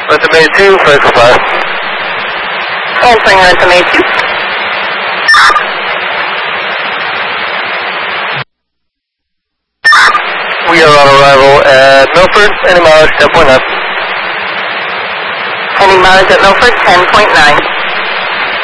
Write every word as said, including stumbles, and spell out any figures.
Rentham A two, Franklin five. Answering Rentham A two. We are on arrival at Milford, any mileage ten point nine. Any mileage at Milford, ten point nine.